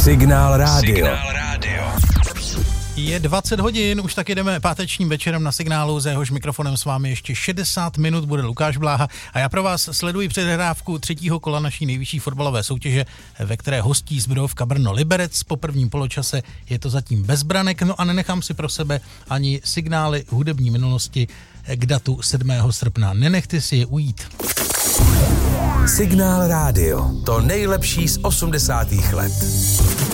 Signál rádio. Je 20 hodin, už tak jdeme pátečním večerem na Signálu, za jehož mikrofonem s vámi ještě 60 minut bude Lukáš Bláha a já pro vás sleduji předhrávku třetího kola naší nejvyšší fotbalové soutěže, ve které hostí Zbrojovka Brno Liberec. Po prvním poločase je to zatím bez branek, no a nenechám si pro sebe ani signály hudební minulosti k datu 7. srpna. Nenechte si je ujít. Signál rádio, to nejlepší z 80. let.